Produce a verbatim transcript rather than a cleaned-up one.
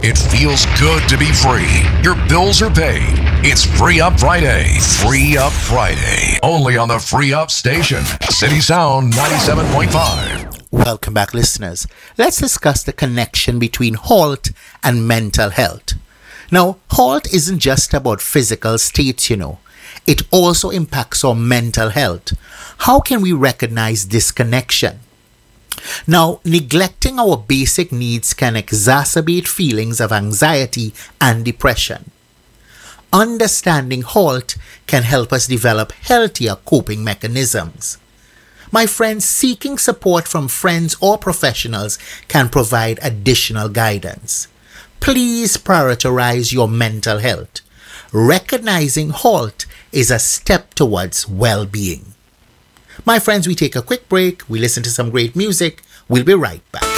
It feels good to be free. Your bills are paid. It's Free Up Friday. Free Up Friday. Only on the Free Up station. City Sound ninety-seven point five. Welcome back, listeners. Let's discuss the connection between HALT and mental health. Now, HALT isn't just about physical states, you know. It also impacts our mental health. How can we recognize this connection? Now, neglecting our basic needs can exacerbate feelings of anxiety and depression. Understanding HALT can help us develop healthier coping mechanisms. My friends, seeking support from friends or professionals can provide additional guidance. Please prioritize your mental health. Recognizing HALT is a step towards well-being. My friends, we take a quick break, we listen to some great music, we'll be right back.